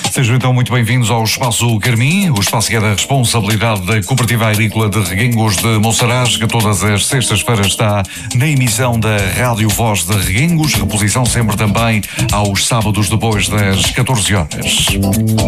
Sejam então muito bem-vindos ao Espaço Carmim, o espaço que é da responsabilidade da Cooperativa Agrícola de Reguengos de Monsaraz, que todas as sextas-feiras está na emissão da Rádio Voz de Reguengos, reposição sempre também aos sábados depois das 14 horas.